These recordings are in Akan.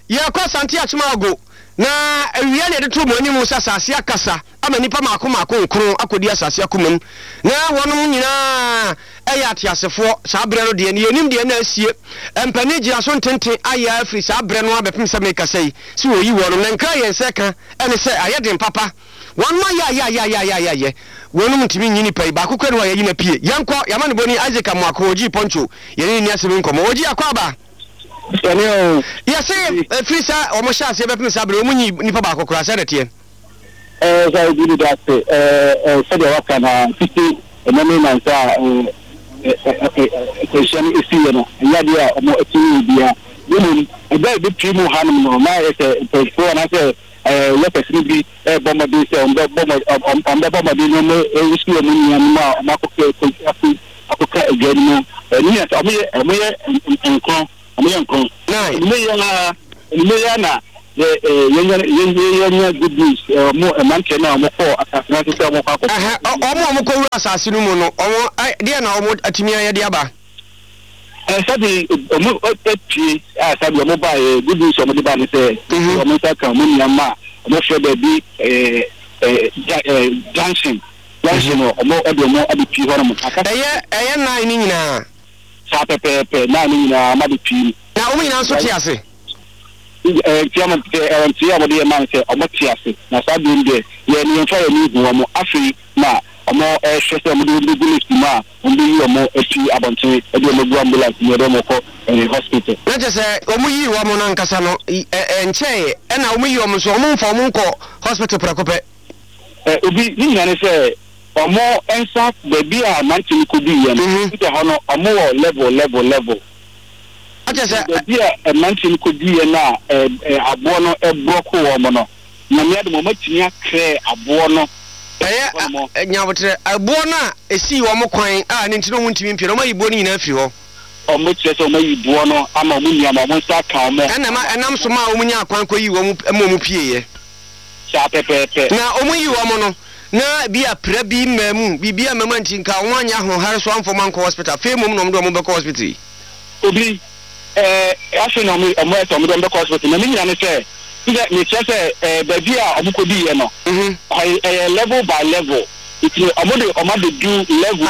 ya kwa santi achimago na ewia ne de to mo animu sasase akasa ama nipa maako nkron akodi asase akomam na wonom nyina eya atiasefo saa bre no de ne yenim de na asie empani gira so ntenten aya afri saa bre no abepem se meka sei si oyi wonom na nkra yen se ka ene se ayeden papa won ma ya wonom ntimi nyini pai ba kokwe no ya yina pie yanko yama ne boni Isaac Amuako oji poncho yene ni asemi nkomo oji akwaba yes free sir omo sha se bepem sa bre omunyi nipa ba kokora sa de tie so do that so the work na 50 enemy man sa question is here no ya dia omo etini dia yemu ebe bi primu hanum no ma yese so na say ya person bi bomba bi say bomba bi no me issue no ni ma makoke akoka again no ni ya omoye nkon na yenya good news mo manche na mo ko asasina to mo kwa ko omo ko asasinu mu no omo dia na omo atimia ya dia ba sabi omo epi sabi omo ba good news omo de ba ni say omo ta kan mo nyama omo fe be bi dancing omo omo abipi ho no eye na ni nyina sa pepe na ni nyina ma bipi na omo nyina so tiase tiama tiama de man say omo tiase na sabi nde ye ni nfa ye ni hu omo afri na omo hwese omo de gulis ma omo yi omo eti abonte e de omo gu ambulance ni de omo ko hospital na je say omo yi omo na nkasa no enche e na omo yi omo so omo mfa omo nko hospital prakope obi ni nyane say omo ensa baby a mantin ko bi ye no ti hono omo level aja say baby a mantin ko bi ye na abo no ebroko omo no na me ade mo matini akre abo no nyawotre abo na esi omo kwan a ne ntino wuntimi mpire omo yibo ni nyina afi ho omo tse so omo yibo no ama omo nyama omo sa ka omo enam so ma omo nya kwan ko yi omo pie ye sa pepe na omo yi omo no na bia pra bi mamu bibia mama ntinka wanya ho hare so amfo man ko hospital fe mum no mdo be ko hospital obi afi no omo eto mdo be ko hospital na minya ne se ida me chese baby a omo ko bi ye no level by level it omo de do level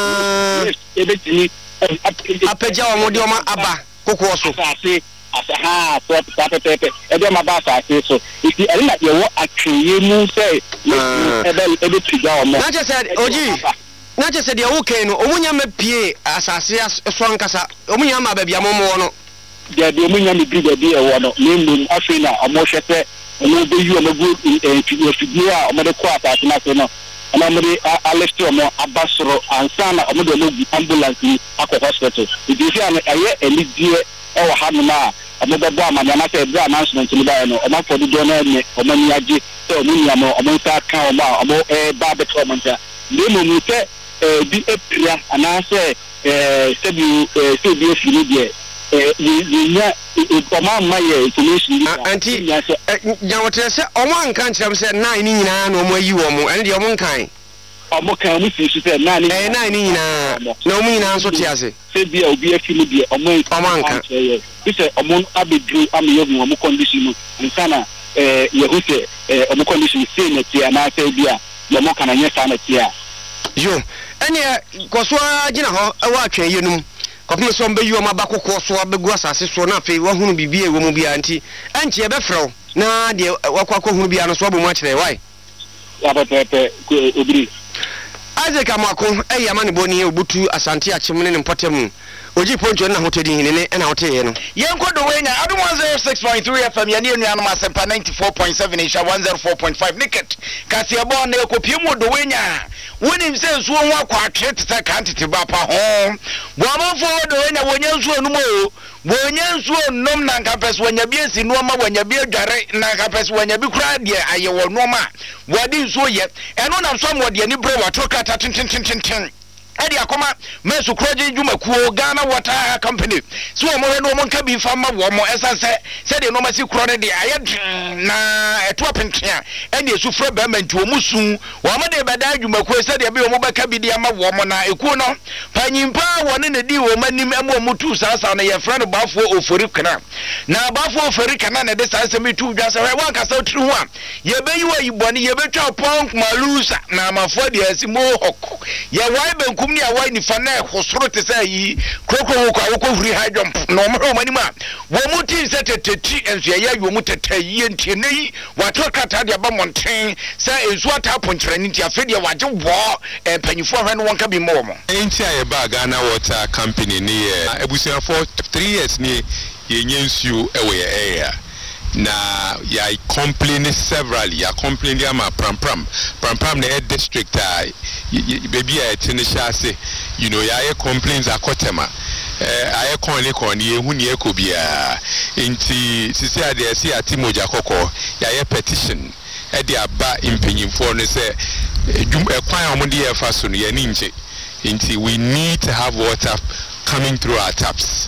ebetini apeja omo de omo aba kokko so asaha so pepe ebe ma ba sa so iti eri na ye wo atweye mu say ebe tiga omo na je said oji na je said ye wo ken no omunya mapie asase so nkasa omunya ma ba bia momo no de omunya mi bi de bi e wo no nendum afi na omo hwete omo be yu omo go fidie a omo de ko asase na so no omo de alesti omo abasoro ansana omo de omo ambulance ni akọ hospital iti fi an aye elidie ewa hanuma amobebo amanya na say bra announcement ni ba no o ma fodu do na ne o ma ni age say o munya mo o ta ka o ma o ba be to monta le mo mu se bi epria ana say sebi fini die nya o ma ma ye information anti nyawotre se o mo anka nkyerem se nine ni nyina na o mo yi wo mo ene de o mo nkan omo kan mu fi se na ni nyina na o mo nyina nso te ase se bia obi afini bia omo anka ise omo abedru amye mu omo condition nsana ye hose omo condition se na tia na se bia omo kana nye sa na tia yo ene koso agina ho ewa atwen yenum kopem so mbe yi omo abakoko so abegu asase so na afei wo hunu bibie wo mu bia anti enche be frɛw na de wakwakɔ hunu bia no so abomu akyerɛ wai ya pepe obiri Isaac Amuako eyama ne boni obutu asante achimne ne mpotemu oji poncho na hotedi hinene na hoteye no yenko do wenya adum 106.3 FM ya ne nuanom asempa 94.7 isha 104.5 niket kasi ebo na ekopiemu do wenya woni mse nsuo ho akwa atwe tete kantete ba pa ho boamafo do wenya wonya nsuo numo wonya nsuo nom na nkapes wonya biesi nuoma wonya bie dware na nkapes wonya bi kura de ayewo nuoma wodi nsuo ye eno na so mo de ni bre wato kata tintintintin edi akoma mesu kroje dwumakuo Ghana Water Company so mo he no mo nka bi fa ma wo mo esanse se de no ma si kro ne de aye na eto apentia eni esu fro ba manti o musu wo mo de beda dwumakuo se de be mo beka bi de ama wo mo na ekuo no panyimpa wo ne ne di wo manim emo mutu sasa na ye friend bafo ofori kana na bafo ofori kana na de sasa mi tu dwa se wa kasa otru ho a ye be yi wa yibone ye be twa ponk malusa na amafo de asimo hok ye wai benkum ni awai ni fa na hosoro te say yi krokro ko awko huri ha jump no mo mani ma wo muti se teteti enso ye ya wo mutetayi entie nei wato kata de ba monten se enso ata ponkyerani ntia fe de waje wo panyifo hwe no wonka bi mo mo enti aye ba Ghana Water Company ni ebusia for 3 years ni ye nyensuo ewe area na ya complain severally ya complain ya ma pram na district baby ya tinisha say you know ya complaints akotema aye koni ehu ni ekobia enti sisi ade si atimoja kokko ya petition e de aba impenyimfo no say kwan omde ye fa so no ya ni nje enti we need to have water coming through our taps.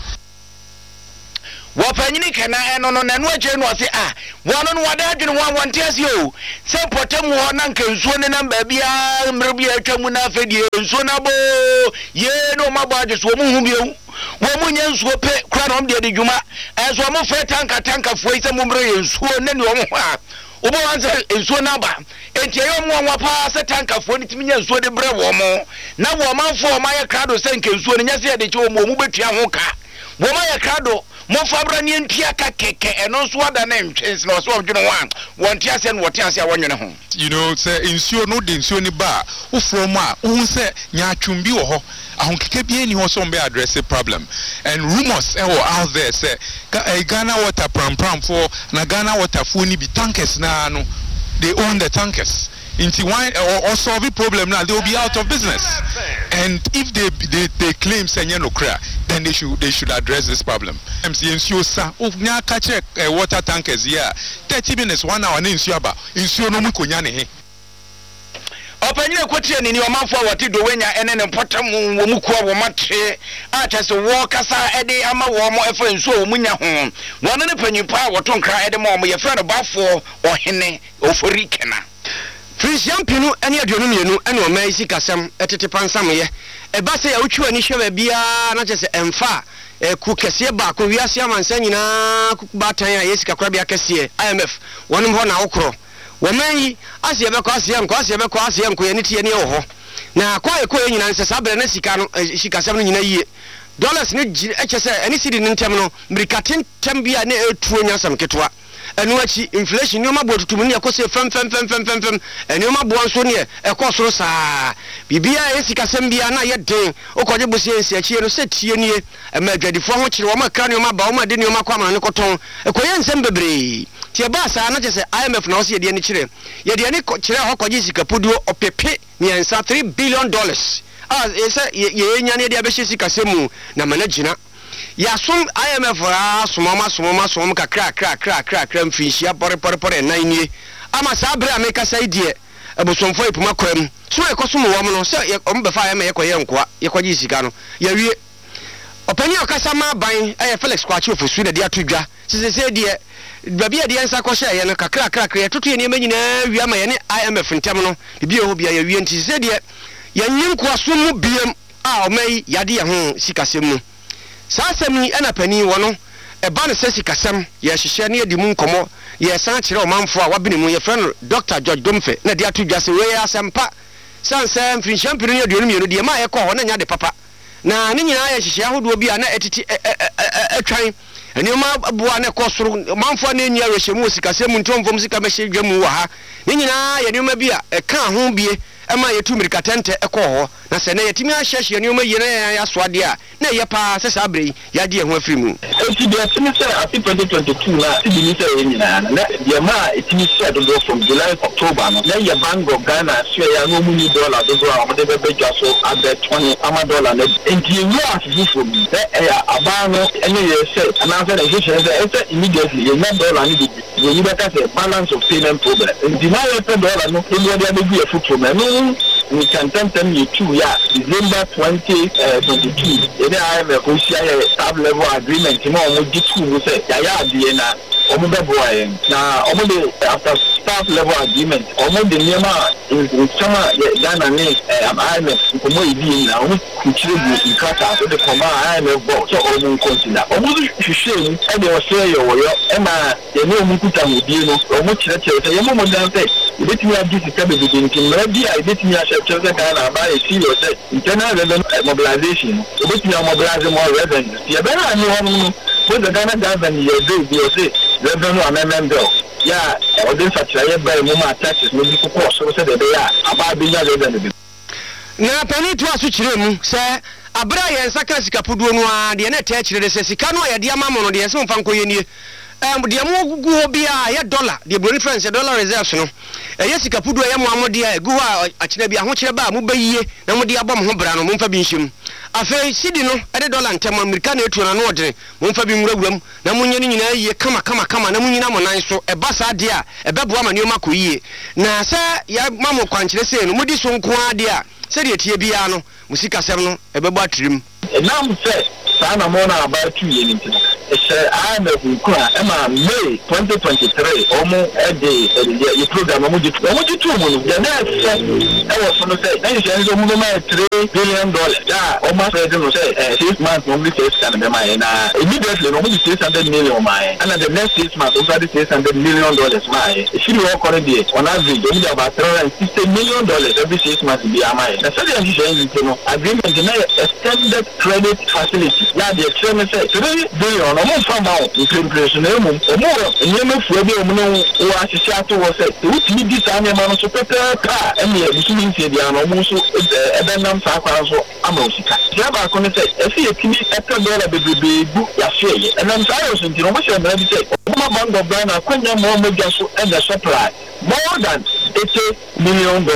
Wapanyini kana eno no nanu aje no ase wono no wada adwene ho wonte ase o se potem ho na nka nsuo ne namba bia mrebi atwamu na afedie nsuo na bo ye no mabo aje so mu hu bia wo mu nya nsuo pe kra no de dwuma eso mo fe tanka fo ise mu mre nsuo ne ne wo ho a obo wanze nsuo na ba enti ayo mo nwa pa se tanka fo ni timinya nsuo de bre wo mo na wo manfo o ma ye krado se nka nsuo ne nya se de che wo mu betua ho ka wo ma ye krado mo fabra ni ntia ka keke eno so ada na ntwens na so odwene ho wontia se no wotia se awonwene ho you know say insuo no de insuo ni ba wo from a wo se nya atwumbi wo ho ahonkeke bia ni ho so mbe address problem and rumors out there say Ghana Water pram for na Ghana Water for ni bi tankers na no they own the tankers into wine or solve the problem now they will be out of business and if they claim say no cra then they should address this problem ensure sa nya ka check water tankers here 30 minutes 1 hour na ensure no mu konya ne he opanyine kwatie ni omanfo awati do wenya ene ne potam wo mu ko wo mate a chese wo kasa ede ama wo mo efa nsuo wo munya ho wono ne panyimpa woto nkra ede mo ye friend bafo ohene ofori kena Frisian pinu ene aduonu mienu ene o mai sikasam etete pansam ye eba se ya utwa ni hwe ba bia na chese emfa ku kese ba ko wiase amansa nyina batan ya yesika kora bia kese IMF wonom ho na wokro woman asiye be ko asiye nko ye nitie ne ho na kwa ye nyina nse sabre na sika no sikasam no nyina yie dollars ne chese eni sidi ntem no mrikaten tem bia na etuo nyasam ketwa enu achi inflation ni o mabo tutum ne ekose fem enu mabo anso ne ekosoro saa bibia esikasem bia na ye den okoje bosie ensi achi no se tie nie emadwadifo ho kire wo makra ne o maba wo made ne o makwa ne koton ekoye nsem bebre tie ba saa na chese IMF na o se ye de ne kire ye de ne kire ho koje sikapuduo opepe nyensa $3 billion ese ye nya ne de abehye sikasemu na managina ya som IMF somoma kakra mfinhia pore nanie ama sabre ameka saidie ebosomfo ipuma kwam so ekosom wo no se ombefa ya me yekoye nkoa yekoje sika no ya wie opani okasama ban Felix Kwachi ofosu de dia todwa sese de babia de ensa ko hye ye no kakra yetoto ye ne manyina wi ama ye ne IMF ntem no bibia ho bia ya wie nti sese de ya nyinko asom biem a omai yade ye ho sikasem no sasemi ena pani wono eba ne sesi kasem ye hyehye ne edi mu nkomo ye san kire o manfo a wabene mu ye friend Dr. George Domfe na dia to dwase we asempa sansem finham pinu ye duonu mienu de ma ye ko ho na nya de papa na ne nyina ye hyehye ahodo bi a na etiti etwan enima bua ne kosoro manfo na enya rehye sikasem ntomfom sika mehye dwamu wa ha ne nyina ye nima bi a eka ho bie ema ye tu mirikatente ekoho na se na yetimi ahyehye ne omayire ya soade a na ye pa se sabre ya de ho afiri mu enti de timi se ati 2022 na ti ni se ye nyina na de ma etimi se do from July October no na ye Bank of Ghana share ya no muni dollar do a mo de be so abe 20 ama dollar na enti ye ati from ya aba no ene ye se na se de share se immediately ye na dollar ni bi ye ni be ka se balance of payment problem enti na ye pe dollar no ye de be gu e futu na no when we can tell them you two, yeah, December 2022, I have a staff level agreement, you know, we get two, we say, yeah, now, after staff level agreement, almost the name is Chama Ghana name, IMF, now, in Qatar, so the command IMF board, so almost consider. Almost shame, and they were saying, Emma, the new Mukuta would be almost church, a moment down there. You didn't have this capability in maybe I didn't have Ghana by a serious internal revenue mobilization, which you are mobilizing more revenue. You better know what the Ghana government you say. Revenue amendment bill. Yeah, or this such a by Muma taxes will be proposed so that they are about being revenue. Na pani to asuchirem say abra ye nsaka sikapudu no a de na tachire se sika no ya de amamo no de se mfa nkoye nie de mo gugu obi a ye dollar de bro difference dollar reserves no ye sikapudu ye mo amode a gu a akire bia ho kire ba mo bayiye na mo de abom ho bra no mo mfa bi nhyem afa sidi no de dollar ntem america na etu na no odene mo mfa bi nwurawuram na mo nyane nyina ye kama na mo nyina mo nan so e ba sa de a e bebo amane o makoyie na sa ya mamo kwankire se no mo di so nko ade a se de tie bia no musika sem no e bebo atrim enam se sana mona about 2 years into I'm a May 2023 almost a day the program I'm just 2 months the next I was going to say $3 billion yeah almost president say 6 months only 600 million immediately only 600 million my and the next 6 months also $600 million my she work already on average only about $360 million every 6 months be my the second agreement extended credit facility yeah the extreme say $3 billion almost from now impression more nyeme fuabi omuno wa ahihia to wo say wuti di sa nyema so pepe ka ene ebusumi ntie dia no mo so ebenam sa kwa so amosika dia ba ko ne say efi etimi $1 bebebe bu ya hye enam sa yo so ntino mo hye mra bi say oma band of Ghana kwanya mo megya so and the supply more than $80 million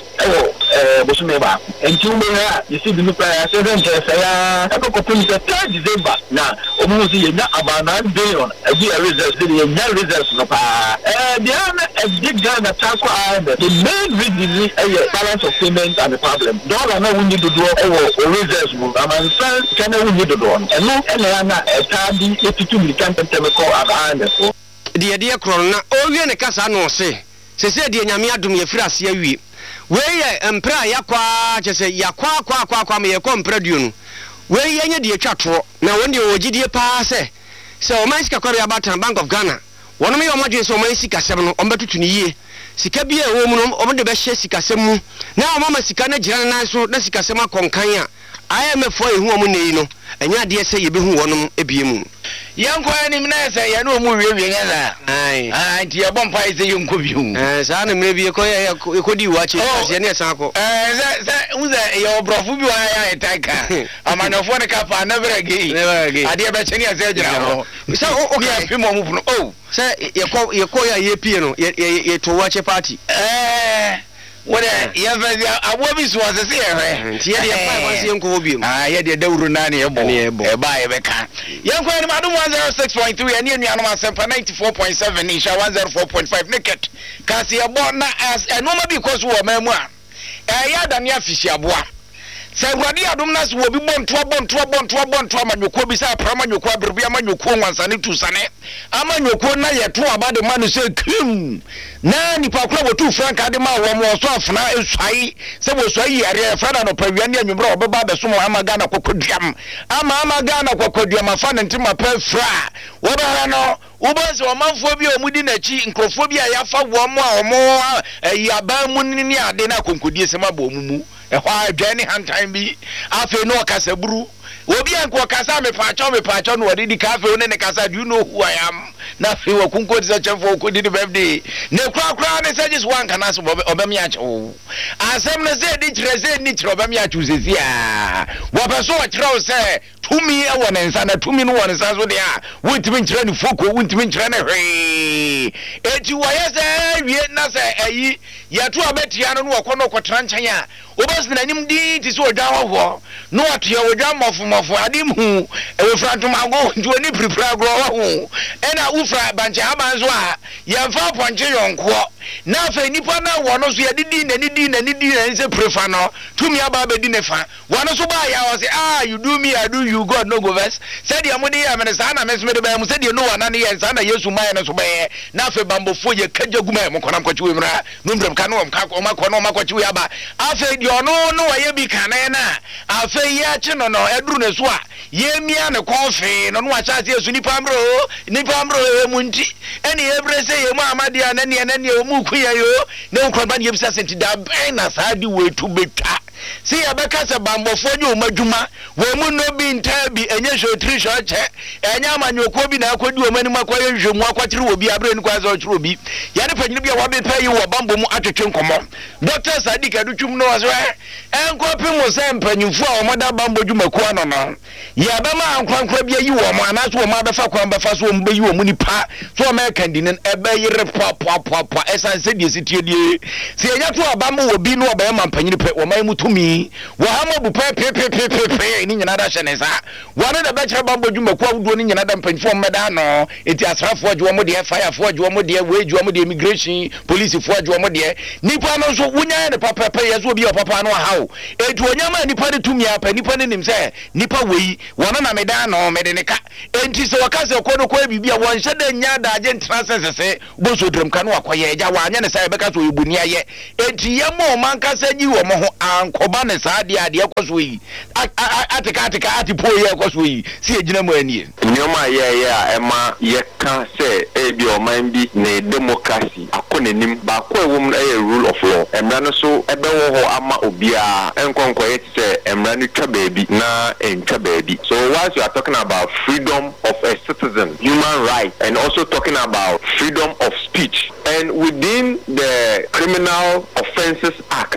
Bosume ba entu me ha yesi bi nupa ya 7 ya akokopim se 3 December na omo si ye nya about $9 billion abi reserves dey ye nya reserves no pa the big Ghana tax the main reason is balance of payment and the problem dollar na we need to do reserves mo am sense can we need to do and no na ta di etutu mi kan temeko abande so de kron na owie ne kasa no se de nyame adom ye firi ase awie weye empra yakwa chese yakwa me yeko empra duonu weye nye de atwato na wonde ogidie pa se o man sika kware abatan Bank of Ghana wono me omadwe se o man sika sem no ombetutu ni yie sika bia e wo mu no omde be hye sika sem mu na o mama sika na gira na so na sika sem akonkan a IMF ehu omu nei no enya de se ye behu wonom ebiemu yanko ani mna se ya no mu wiwie na nti ya bompa ise yonko biu sa na mre bi ekodi wache ase ne san ko uza ya obrofo bi wa ya etaka amanofo ne ka pa na brege ade be cheni ase gira ho sa okay pimo mu puno sa yeko ya yepie no ye to wache party what ya awobi so ase se ehwe nti ye de pa wansi enko obi mu ye de dawuru na ne ebo e ba ye beka yanko ani madum 106.3 ani anuanom asempa 94.7 ni sha 104.5 naked kasi ya bo na enoma bi koso wo mamu a ya da ne afisi aboa Sagwadi adum na so obi bonto amanyoko bi sa prama nyoko abrbi amanyoko wansane tusane amanyoko na yeto abade manu se kim na nipa kura wotu franka de ma wo mo so afna eswai se bo swai yare frada no pawiane anwumra obeba be so mo amaga na kokoduam amaga na kokoduam afa ne ntima pa fra wo ba no ubanse omanfo bi omudi na chi nkrofo bi ayafa wo mo a omo yaba mu ni ade na konkodie se ma bo mumu ehwa adwane hantan bi afi no kasaburu obi anko kasa me pacho no wadi di cafe one ne kasa do you know who I am na fi wa kunko di chef for ko di birthday ne kra ne say just one kana so obem ya cho asem ne say di kire ni kire obem ya cho sesi a wo peso wa kire o say tumi e won nsa na tumi no won nsa so de a wontimi kire ni foko wontimi kire na hwe eti wo ye say wie na say ayi ya to abetia no wo kono kwotran chan a obas na nim di ti so odwa ho no ato ya odwa mofo adim hu e we frantomago nti oni prepare agro ho ena ufra banche abanzo a ye fa ponche yonko na fa nipa na wono so yedidi na se prefa no tumi aba be di ne fa wono so ba ya o say you do me I do you God no go verse said ya mudi ya me sa na me me de ba mu said you no wana ne ye sa na Yesu mai na so ba ye na fa bambofo ye kagyagu mai mo konam kwachi we mra no ndrem ka no ka o makwachi we aba afa di ono no wa ye bi kan na afa ya chi no eduru ne so a ye mia ne konfe no wa cha Yesu nipa mro e munti eni ebre se ye mu amade ana ne o mu kuya yo ne nkron ba ne yebisa senti da ben na sa di we tu betwa si ya beka se bambofo ni o madwuma wo mu no bi nta bi enye shotri shoche enya amanyoko bi na akodi o mani makwaye nhwemu akwatire wo bi abre ni kwaze o chiro bi ya ne panyini bi a wabe pay wo bambo mu atwetwe nkomo Dr. Sadiq adutwum no waso enkopi mo se mpanyimfo a omoda bambo dwumaku ano no ya ba ma ankwankwa bi ayi wo mo anaso wo ma befa kwan befa so wo mbeyi wo mu nipa so o ma kandinen ebe yire pwa esanse die sitie die si enya to abambo wo bi no oba ma mpanyini pe wo ma mu tumi wo hama bu pe ni nyina da hyenesa wo ne da be kire bambo dwumaku awudo ni nyina da mpanyimfo mmeda no enti asrafo adwo mo de fire fo adwo mo de we adwo mo de immigration police fo adwo mo de nipa no so wunya ne papa yeso bi o papa no hawo etu onyama nipa de tumi apa nipa ne nim se nipa wei wono na meda no mede ne ka enti se wakase ko no ko bibia won hyede nya da agye ntrasese bo so drem ka no akoye eja wa anya ne sai beka so yebuni aye enti yemo man kasa nyi wo mo ho ankoba ne saa de ade ekoso yi atika atipo ye ekoso yi si ejina mo anie nyoma ye a ema ye ka se ebi o man bi ne democracy akonenim ba ko ewum e rule of law emra no so ebe wo ho ama obia enkonko ye se emra no twa baabi na entwa baabi. So whilst you are talking about freedom of a citizen, human rights, and also talking about freedom of speech, and within the Criminal Offences Act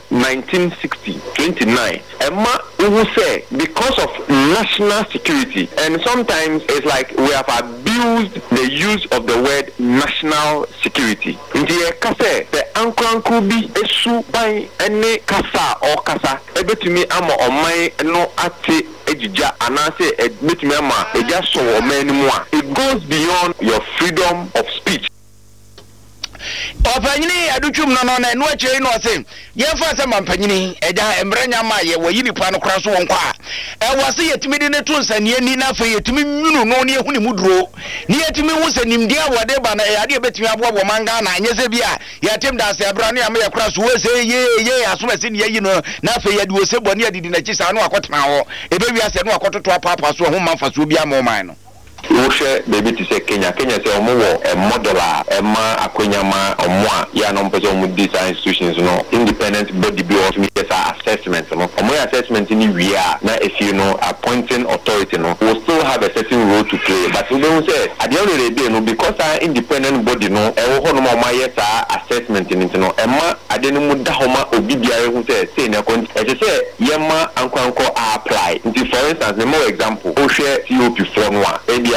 1960-29, Emma who say because of national security, and sometimes it's like we have abused the use of the word national security. Ndiye kase the ankranku bi esu ban ene kasa or kasa ebetumi ama omai no ate ejija anase ebetumi ama eja so omai ni mu a it goes beyond your freedom of speech. Opanyini adutwum no na enu akyere no ose yemfa se mampanyini eja embranya ma ye wayi nipa no kra so wonko a wase yetimi de ne to nsane ani na fa yetimi nwunu no ne ehuni muduro ne yetimi hu se nimde awode ba na ade betimi abobo manga na anyese bia yatem da se abra no ya me kra so we se ye asoma se ne yi no na fa yade wo se bone adidi na chi sa no akotena ho ebe wi ase no akototo apapa so ho manfa so bia ma oman no Ushe baby to say Kenya say omo a modeler ema akonyama omo ya no mpese omo these institutions no independent body be of assessment no omo assessment ni we are na if you know appointing authority no will still have a certain role to play, but we don't say at the end of the day no because our independent body no e wo ho no ma yesa assessment ni no ema ade no mu da homa obi biare hu say na kon e say yema anko apply. For instance the more example o share COP for no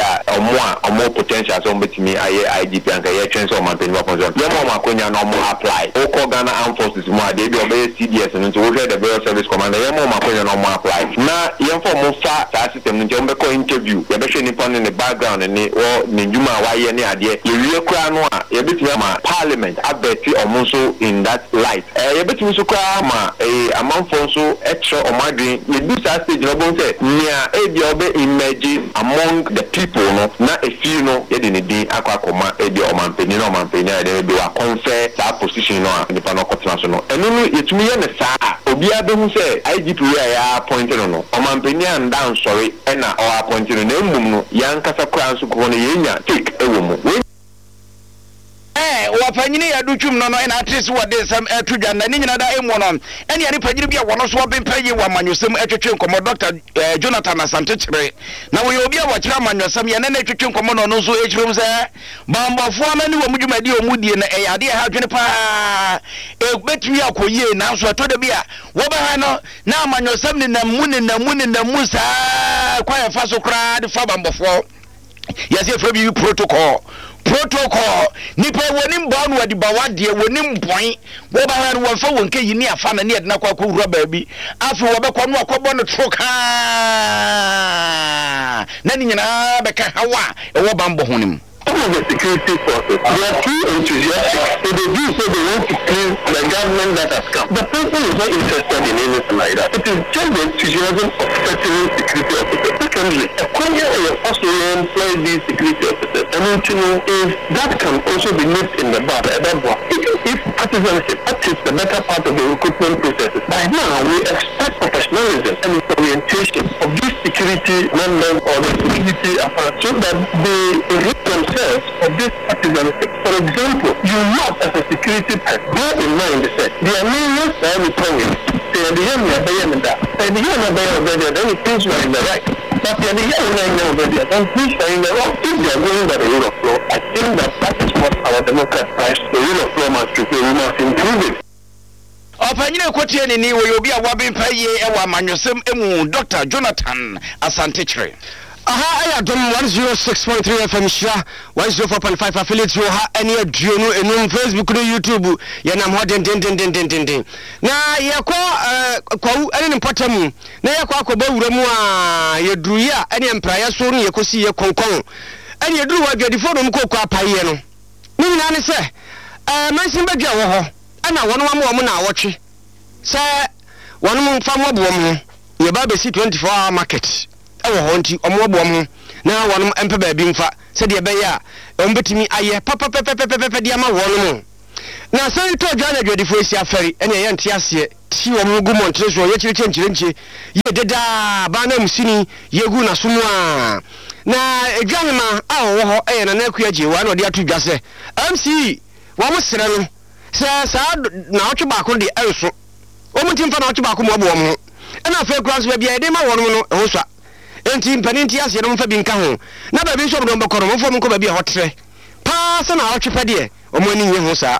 omo potential so betimi aye IDP anka ye twen so man penwa konzo ye mo makonya no mo apply o ko Ghana Armed Forces mo ade bi obey CDS no to we the Bureau Service Commander ye mo makonya no mo apply na ye for mo fa ta system no je mo ko interview ye be hwe ni pon ni background ni o ni juma wa ye ni ade ye wie kra no a ye betimi ma parliament abeti omo so in that light ye betimi so kra ma amanfo so extra omadwen ye do sa stage no bon say nia e bi obey emerge among the people no na efi no ye de ne din akwa e bi omanpeni na omanpeni a de bi wa confer that position no a nipa no kotena so no enu no yetumi ye ne saa obi abehu se IGP we ya appoint no omanpeni and down sorry e na o appoint no na emum no yankasa kwa nso ko no ye nya take ewo mu wapanyini ya duchum no ena atrisi wade sam etudwa na ni nyina da emu no ene ya ni panyini bia wono so bempanyi wa manyosem etwetwe nkomo Dr. Jonathan Asantechire na wo obi a wakira manyosem ye na etwetwe nkomo no so echirum se bambofo amani wo mudwumadi omudie na eyade ha dwene pa betwi akoyie na so to da bia wo ba ha no na manyosem ni na mu saa kwa ya fa so kra de fa bambofo yase fra bi protocol nipa wonim ba no adi ba wade wonim point wo ba ha wo fa wonke yi ni afa na ne yedna kwa wura ba bi afi wo be kwa no akobo no troka na ni nyina be ka hawa e wo bambo honim some of the security forces, they are too enthusiastic. So they do so they want to please the government that has come. The person is not interested in anything like that. It is just the enthusiasm of certain security officers. Secondly, a corner of also employ these security officers. I mean to know if that can also be nipped in the bud. If partisanship, that is the better part of the recruitment processes. By now, we expect professionalism and orientation of these security members or the security apparatus so that they rid themselves of this partisanship. For example, you must, as a security person, bear in mind that the Armenians are returning. They are the young, then it means you are in the right. But the young, then please are in the wrong. If they are going by the rule of law, I think that is what our democrat price. The rule of law must prevail. We must improve it. Opanyine kotie ni wo obi a wabe paye e wa manwesem emu Dr. Jonathan Asantechre. Aha aya dom 106.3 FM Shira 104.5 affiliates wo ha ene aduonu enum Facebook no YouTube ye nam ho den na ye kwawu ene npotamu na ye kwa akoba wura mu a ye duruye a ene empraye so no ye kosi ye konkon ene duru wa dwadifo no mko kwa paye no ni nyina ne se mansin badwa wo ho ana wono mu na awotwe se wono mu mfa mo bo mu ye ba be si 24-hour market ewo ho nti omobo mo na wono empe ba bi mfa se de be ya ombetimi aye papa de ama wono mu na se to dwana dwadifo esi aferi ene ye nte ase ti wo mu gumo ntre so ye chire ye deda ba na musini ye gu na so mu a na edwanema a wo ho na akua je wa na ode atu dwa se MC wo mo sere no se sa na otwe ba ko de enso o mu timfa na otwe ba ko mo bo mo na afa kura so bia de ma wono no ho so enti mpaninti ase no mfa bi nka ho na ba bi nso do mbekoro mo fo mo ko ba bi hotre pa se na otwe pede o mo ani nye ho sa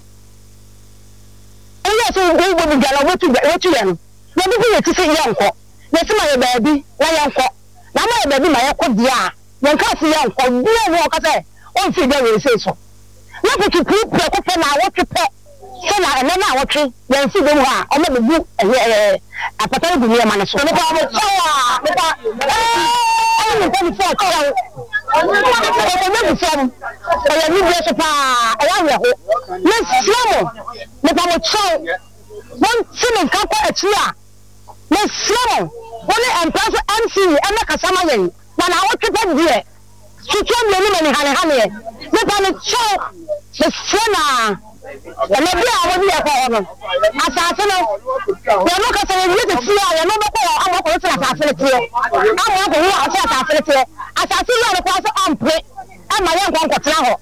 eya so wo bi gala wo tu ya no na bi ko yeti se yanko na se ma ye ba bi na yanko na ma ye ba bi ma ye ko dia yanka se yanko bia wo ka se o fi de we se so na ko tu pe ko fe na wo tu pe so na ene na wo tu yan si dem ha o ma be bu apata du ni ma na so ne ko mo chawa ne ko ni ko ni fo chawa o me bu fam o ya ni bi so pa o ya we ho na slamo ne ko mo chawa won si me ka ko achi a na slamo woni empress MC e na kasama yen na wo tu pe die tutu mi ni me ni hane ne ko mo chawa se sena ya na bia wo bia ko ono asase no ya no ka se ye te tia ya no be ko amo ko se asase tie amo ko wo asase tie asase yo ko so ampre ama ye nko tena ho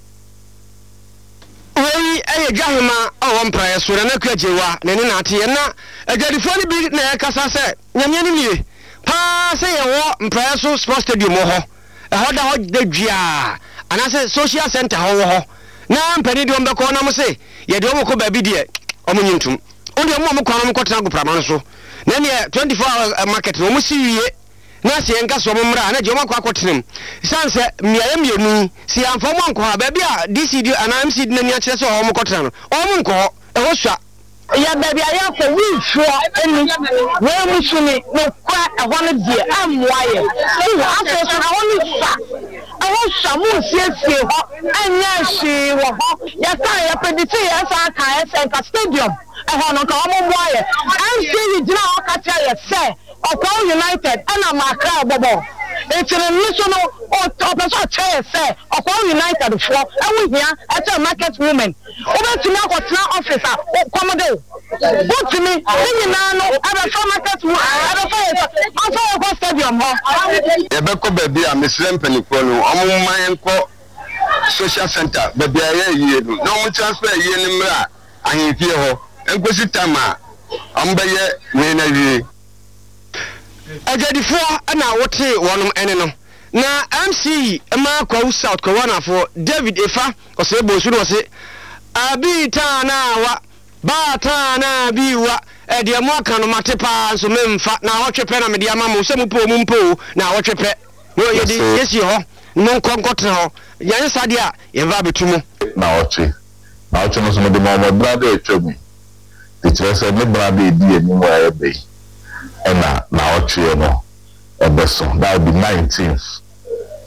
oi eye dwahema a wo mpraye so na akua jewa na ni na ate na agadifo ni bi na kasa se nyamye ni mie pa se ye wo mpraye so sports stadium ho ho da ho dadua anase social center ho na mpani de ombeko na mo se ye de omko ba bi de omunyintum onde mo kwa no mkotena gopramano so na ne 24-hour market no mo si wie na se enka so mo mra na je mo kwa kotenem sanse miaye mienu si amfo mo nko ha ba bi a DCD ana MC de na kire so ho mo kotena no o mo nko e ho swa ya baby aya ko wi sho eni we mu suni no kwa e ho no die amwaye so afo so ha ho ni fa awo samu siesie ho anya shi wo ho ya ka ya pediti ya sa ka SNK stadium e ho no ka mo mwaye MC gina o ka tia ye se Okwa United ana makra bobo etire niso no o person chair say Okwa United for ewu hia ete market women obetumi akotena officer komode botumi nyina no aba for market women aba for Okwa stadium ho Ebeko baby a mesrem paniko no omman enko social center baby aye yie no no transfer yie ni mra ahemfie ho enkosi tama ambeye we na wie agadifo ana wote wonum ene no na MC ma kwa South Korea for David Efa osebo su no se abita na wa bata na biwa de mo aka no matepa so memfa na hotwepe na me de ama mo se mpo na hotwepe no ye di yesi ho no konkotre ho yan sade a ye va betumu na oche no so me de mo brother etwemi the chese me brother e di eni mo ebe na oche no ebeso that will be 19th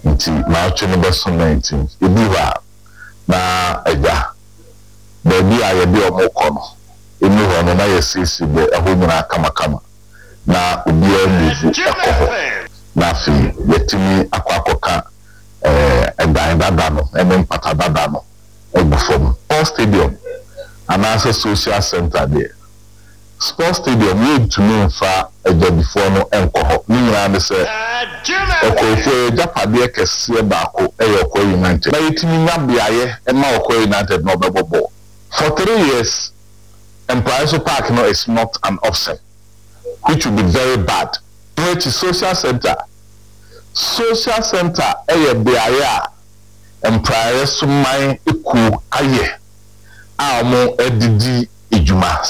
nti na atwe no beso 19 ebi wa na eja baby a ye bi omukọ no emi ho no na ye sisi be ahonyina kama na obi a move ekoho na fi yetimi akwakoka edan dada no empata dada no egbufom all stadium anasa social center there sports stadium we to me fa eja before no enkoho ni nyina ne se okofo japade kese baako eyoko United na yetimi nyabiaye ema okọ United no bebobo for 3 years Empire Park no is not an option, which will be very bad. Which is social center eye beaya Empire Sumai Iku aye amo edidi ejuma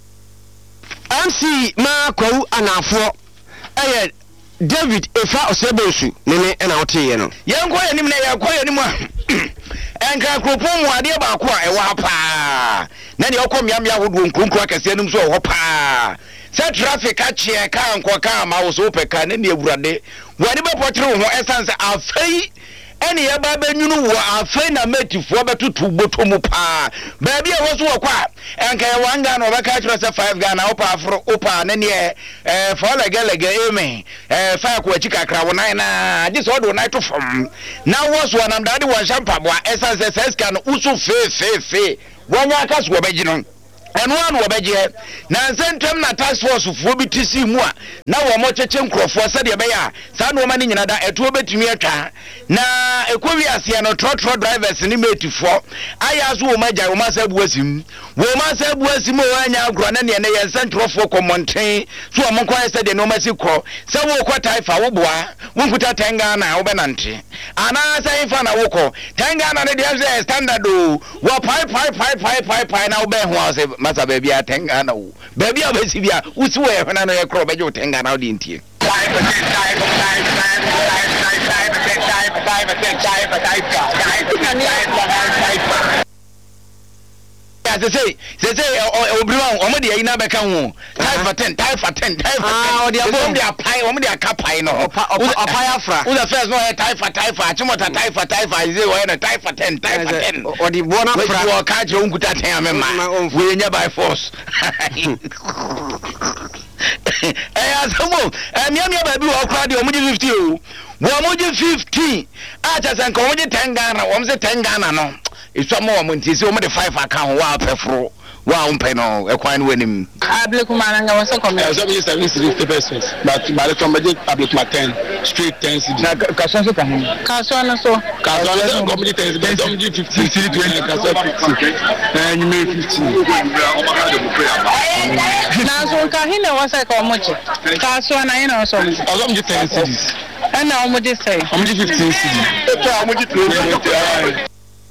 MC ma kwawu anafo eye David Efa Osebesu nene na wote no yenko yanim na yakọ yanim a enka kropon mu ade ba ko a ewa pa na de okomiamia hodo nkunkuru akase anum so ho pa se traffic a chie ka anko ka ma wo so peka na ne awurade wade be potre ho essence afei ene ya ba banyunu wo afei na metifo betutu botomu pa ba bia wo so wo kwa enka ya wanga no be ka chiro se 5 Ghana opa afro opa na ne for lege eme fa ko achi kakra wo nan na ji so do nan to fom na wo so na mdade wo champa bo essence seska no usu fe wonya aka so obeji no eno anu obeje na nsentram na task force fo bi tisi mu a na wo mo cheche nkrofo se de be ya sa no ma ni nyina da eto obetumi atwa na ekowi ase no trotro drivers ni metifo aya so wo magya wo ma sa buasim wo anya agro na ne ye nsentro komonten so wo monko se de no ma si kro se wo ko taifa wo boa wo nkuta tenga na wo benante ana se ifa na wo ko tenga na ne de standard o wo pai na wo be ho ase masa baby atenga na wo baby abesi bia usi we hwana no ye kro beje utenga na odi ntie say obriwan omo de ina beka ho type for 10 o de abom de apai omo de akapai no apai afra o the first no type for achimota type for is we na type for 10 o de bona fra o ka je onkuta 10 amema we nya by force asomo miamia ba bi wo kwa de omo de 50 o wo mo de 50 acha san ko mo de 10 Ghana wo mo se 10 Ghana no iswamo wo ntisi wo de 5 account wa pefro wa umpe no ekwan wenim Ablikuma nga wasa comment so me 760 pesos but by the time budget Ablikuma 10 straight 10 cedi na kaso so kan kaso na so community 10 but some 50 20 kaso 50 and you make 50 na so ka hina wasa ka omoche kaso na ina so some 10 cedis na omoje say omoje 15 cedi to omoje 20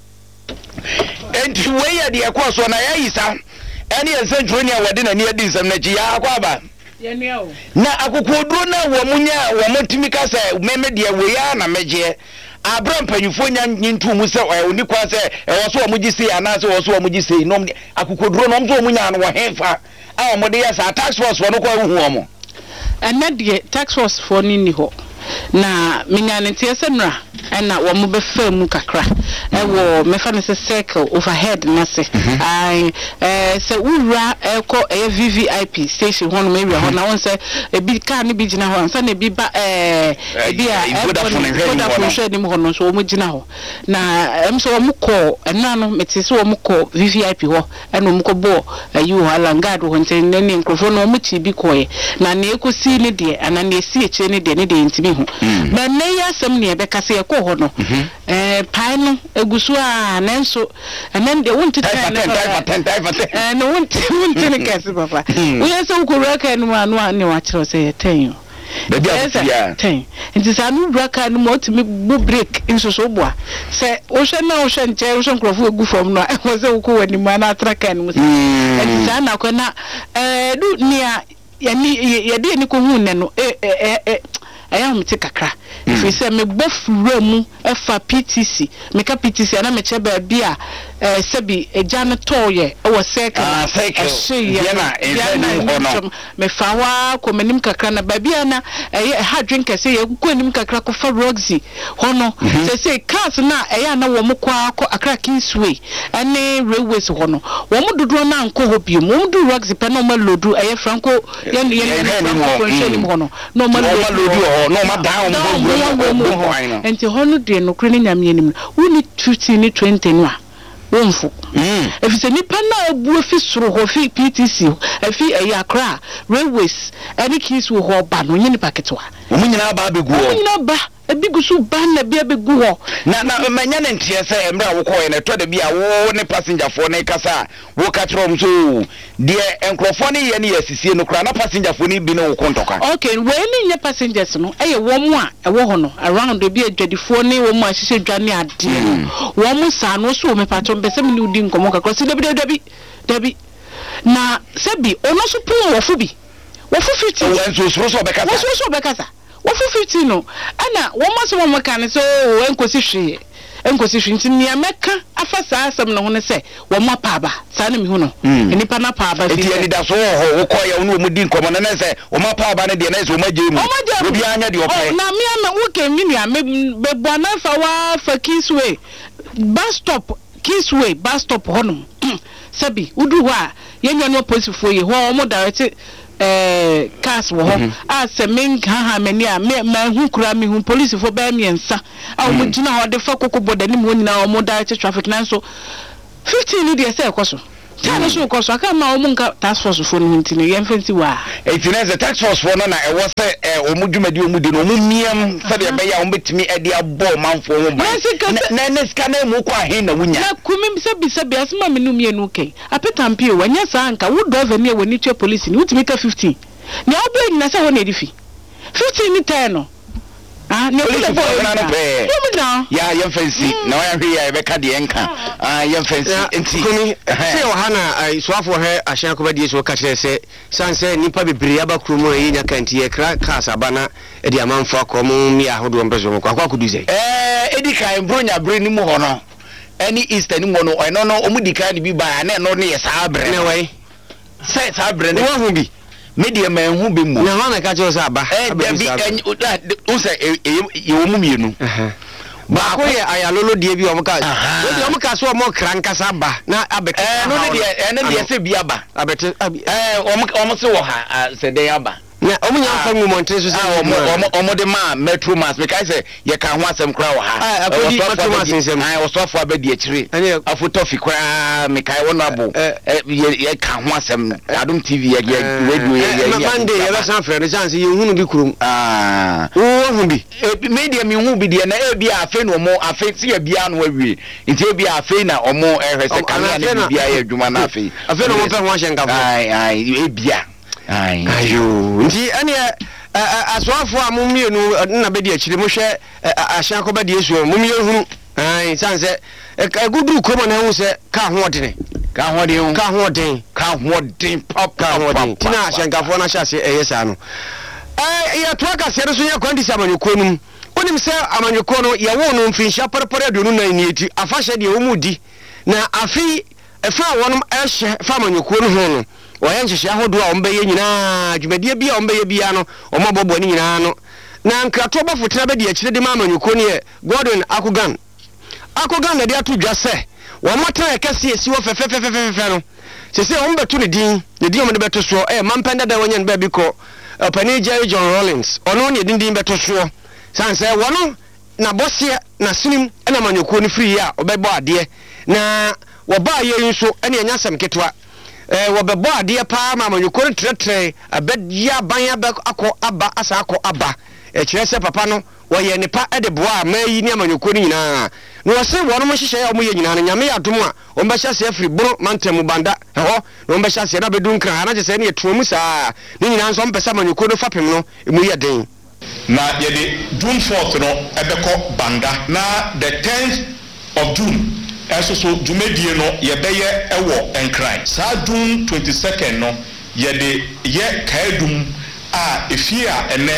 enti we ya de ekwaso na ya yisa ene ensentro ne wade na ne adi nsam na ji ya akwa ba na akokoduro na wo munya wo motimi ka se meme de we ya na meje abram panyufo nya nyintu mu se oni kwa se wo so wo mugi sei ana se wo so wo mugi sei no akokoduro no mzo munya no wo hefa a wo de ya sa tax force wo no kwa hu wo mo ene de tax force for ni ho na minyane tiese nra na wo mo be famu kakra wo mefa ne circle overhead na se ai se wura ko VVIP station hono me area ho na won se ebi car ne bi gina ho ansa na ebi ba ebi a Vodafone share ni mo hono so wo mo gina ho na so wo mo ko ena no meti so wo mo ko VVIP ho ena mo ko bo ayi ho alangad ho nten ne nkrofo no mo chi bi koye na na ekosi ne de ana na esi eche ne de ntimi ho na ne ya sem ne be kase e ko ho no pai no egusu a nenso enen de wonti ten no wonti ne kase papa we ya so ko raka no anu ne wa kire se ten baby abia ten nti sa no raka no mo timi bu break nso so boa se o hwe na o hwe nche o hwe nkrofo egu fom no e se ko wani ma na traka no se nti sa na ko na du nia ya de ni ko hu ne no aya mti kakra fi se me bofura mu efa PTC me ka PTC na me che ba bia sebi ejana toye o cycle me fawa ko menim kakra na babia na ha drink say ye ko nim kakra ko fa Roxy hono say cars na na wo mokwa ko Accra Kingsway ane railways hono wo mo dodo na anko hobi mo do Roxy pe no ma lodu Franco yen hono no ma lodu no ma down mo enti hono de no kre ni nyame nim woni 15 ni 20 no wonfu efise nipa na obu fi soro ho fi PTC efi Accra railways any keys wo ho ba no nyini paketwa omunyina ba begu ho omunyina ba ebigusu ba na bia begu ho na manya ne ntie se emra wo koye na to da bia wo ne passenger fo ne kasa wo ka trom so de enkrofo ne ye ne yasisie no kra na passenger fo ne bi ne wo kontoka okay we ne nye passengers no eye wo mu a ewo ho no around de bia adwadifo ne wo mu a hihye dwane ade wo mu sa no so me pato mbese me udi nkomo kakra si dabi na sebi ono so pon wo fu bi wo fu 50 so so bekasa wo fu 50 no ana wo ma so mo kan so enkosi hwe nti nia meka afa saa asem no ho ne se wo ma pa ba saa ne mi hu no nipa na pa ba ti ani da so ho wo koye wo no mu di nkomo ne se wo ma pa ba ne de na se wo ma je mu obi anya de opai na mi ama wo ke mi nia be bona fa wa fa Kingsway bus stop honum sabi udu ho a yenya no posifo ye ho mo direct cars wo ho a se men ha mani a me hu kura me hu police fo ba miensa a mo gina ho de fa kokoboda ni mo nyina mo direct traffic nan so 15 ni de se ekoso tana so ekoso aka ma o mo nka task force fo ni ntine ye mfenti wa etineze task force fo no na e wo se o mu dwumadi o mu de no mu miam sabe be ya o betimi e de abo manfo ho ba na ne ska na mu kwa he na wunya na kumim sabi asema me no mienu kai apetampi o wanya sa anka wo do vani e woni twa police ni utimi ka 15 ni obo ni na se ho na edifi 15 ni 10 no ne police fo na no pe ya yem fancy na wa hwe ya be ka de enka yem fancy enti kuni se o hana suafo he ahyan ko badie so ka kire se sanse nipa bebre abakrumo yi nya kanti ye kra kasa bana e de amanfo akomo mi ahodo mbezo ko akwa kuduze edi kan bronya bre ni mu ho no any easter ni mu no eno no omudika ni bi ba na eno ne ye saa bre ne wai sai saa bre ne wo hu bi media man hu be mu na wana ka jo sa ba unse ye wo mu mienu ba ko ye ayalolo die bi o mo ka so o mo kranka sa ba na abete no ne de se bi aba abete o mo se wo ha se de aba na omunya fa mu montre so omo de ma metro mass because say ye kan ho asem kra wo ha akodi metro mass nsem o so afo abedi akire afoto fi kra me kai wono abo ye kan ho asem Adom TV ye radio ye mande ye ba san frere chance ye hunu bi kurum wo hu bi media mi hu bi de na e bia afi no mo afi se ye bia no awie nti e bia afi na omo ehwese kan na bia ye adwuma na afi no mo pe ho ahyenkafo e bia ayo nti ane aswafo a mumienu na bedi akire mo hwe ahyan ko bedi esu mumie hunu sanse gudu ko mo na hu se ka hoodene pop tina ahyankafo na hyase eyesa no ya to aka se so ya kwandi samanyuko num onim se amanyuko no ye wo no mfinsha parpare adonu na nieti afahye de wo mudi na afi efa wonum ehye fa amanyuko no ho no oya nhihye ahodo a ombeye nyina dwumadie bia ombeye bia no omobobo ni nyina no na nkrato bafotena bedi akire de mamanyuko ne Gordon Akogan na de ato dwa se wo motra ekase esi wo fefefefefe no se ombeto ne din omde beto so mampenda da wonye ne bi ko Pani Jerry John Rollins ono ne din beto so sanse wono na bosia na sinim na manyuko ne free a obebo ade na wo ba ye nso ene anyasam ketwa wobebo ade pa ma manyuko tretre abedia ban akọ aba asa akọ aba kire se papa no wo ye ne pa de boa ma yi ni amanyuko ni nyina no wo se wono mo hihye ya mo ye nyina nyame ya dom a wo mba hya se afri buru mantemu banda ho no mba hya se na bedun kra na je se ne etuomu saa ni nyina nso mpesa amanyuko no fapem no emu ye den na ye de June 4th no ebeko banda na the 10th of June so dwumadie no ye beye ewo enkran saa June 22nd no ye de ye kaedum a efia ene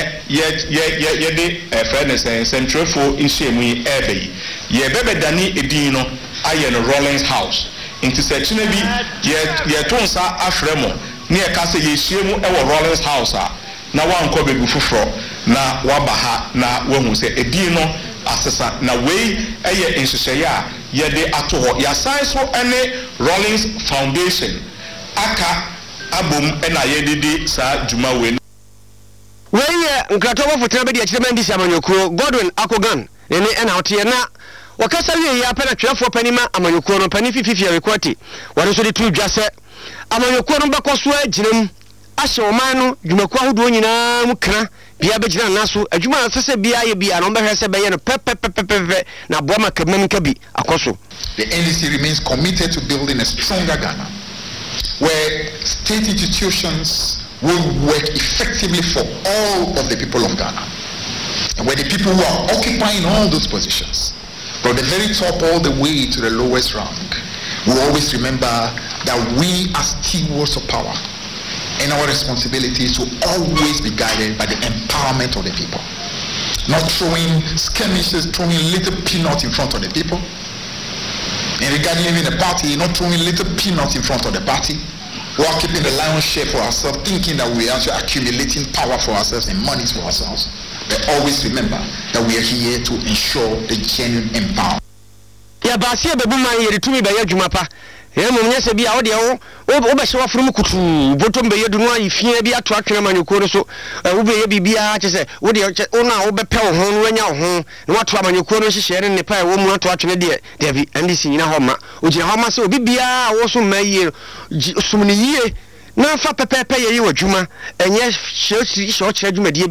ye de friend central for insiemu ebe ye bebe dani edin no ayɛ no Rollins House nti sɛ kyene bi yɛ to nsa afrɛ mo ne yɛka sɛ yɛhyia mu ɛwɔ Rollins House a na wankɔ baabi foforɔ na waba ha na wahu sɛ ɛdin no asesa na wei ɛyɛ nhyehyɛeɛ a yɛde ato hɔ yɛasan so ɛne Rollins Foundation aka abom ɛna yɛdedi saa dwuma wei weyɛ nkratɔbɔ fotena bɛdi akyerɛ mandi samanyɔkuo Godwin Akogan ne ɛna ɔteɛ na wɔkasa wie yɛ apɛ na twerɛfoɔ panima amanyɔkuo no pani fififi awekɔte wɔde nso de to dwa sɛ amanyɔkuo no bɛkɔ so agyina mu ahyɛ ɔman no dwumakuo ahodoɔ nyinaa mu kra bia bɛgyina nna so adwuma a sɛ bia yɛ bia na ɔmbɛhwɛ sɛ bɛyɛ no pɛpɛpɛpɛpɛ na boa ma kamam ka bi akɔ so. The NDC remains committed to building a stronger Ghana where state institutions will work effectively for all of the people of Ghana and where the people who are occupying all those positions from the very top all the way to the lowest rank will always remember that we are stewards of power and our responsibility is to always be guided by the empowerment of the people, not throwing skirmishes, throwing little peanuts in front of the people, and regarding even the party, not throwing little peanuts in front of the party, while keeping the lion's share for ourselves, thinking that we are actually accumulating power for ourselves and monies for ourselves. But always remember that we are here to ensure the genuine empowerment. Ya basia bebuma yeritumi bɛyɛ adwuma pa emu nyɛ sɛ bia wo de wo bɛhyɛ wafrom kutu botom bɛyɛ dunu ayefia bi ato atwena manyɔkuo no so wo bɛyɛ bibia kyɛ sɛ wo de wo na wo bɛpɛ wo ho no wanya wo ho na wato amanyɔkuo no hyehyɛ ne nepa ɛwɔ mu ato atwene deɛ dabi NDC nyina hɔ ma ogyina hɔ ma sɛ obi bia wo so ma yie sum ne yie na fa pɛpɛpɛ yɛ yi wɔ adwuma ɛnyɛ hyɛ kyerɛ adwumadie